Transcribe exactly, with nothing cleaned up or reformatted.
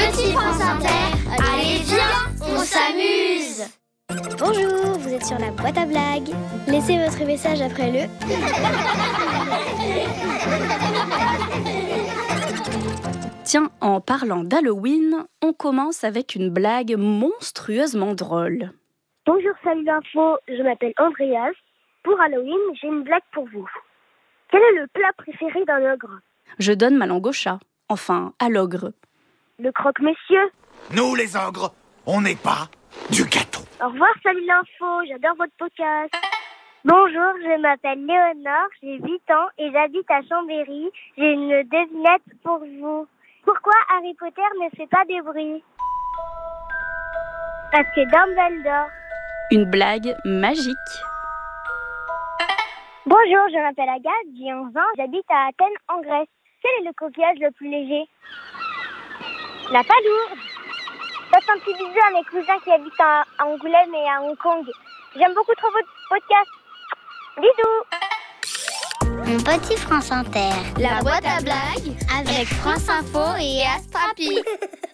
Petit France Inter, allez viens, on s'amuse. Bonjour, vous êtes sur la boîte à blagues. Laissez votre message après le... Tiens, en parlant d'Halloween, on commence avec une blague monstrueusement drôle. Bonjour, salut l'info, je m'appelle Andreas. Pour Halloween, j'ai une blague pour vous. Quel est le plat préféré d'un ogre ? Je donne ma langue au chat, enfin à l'ogre. Le croque-monsieur. Nous les ogres, on n'est pas du gâteau. Au revoir, salut l'info, j'adore votre podcast. Bonjour, je m'appelle Léonore, j'ai huit ans et j'habite à Chambéry. J'ai une devinette pour vous. Pourquoi Harry Potter ne fait pas de bruit ? Parce que Dumbledore. Une blague magique. Bonjour, je m'appelle Agathe, j'ai onze ans, j'habite à Athènes en Grèce. Quel est le coquillage le plus léger ? La palourde. Passe un petit bisou à mes cousins qui habitent à Angoulême et à Hong Kong. J'aime beaucoup trop votre podcast. Bisous. Mon petit France Inter. La boîte à blagues avec France Info et Astrapi.